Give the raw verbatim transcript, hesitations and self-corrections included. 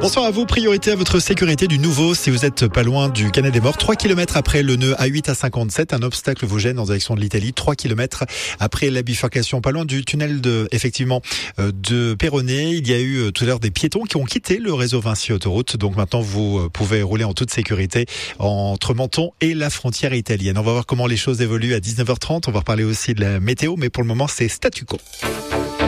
Bonsoir à vous, priorité à votre sécurité du nouveau si vous êtes pas loin du Canet des Morts. trois kilomètres après le nœud A huit à cinquante-sept, un obstacle vous gêne en direction de l'Italie. trois kilomètres après la bifurcation, pas loin du tunnel de, effectivement, de Péronnet. Il y a eu tout à l'heure des piétons qui ont quitté le réseau Vinci Autoroute. Donc maintenant vous pouvez rouler en toute sécurité entre Menton et la frontière italienne. On va voir comment les choses évoluent à dix-neuf heures trente. On va reparler aussi de la météo, mais pour le moment c'est statu quo.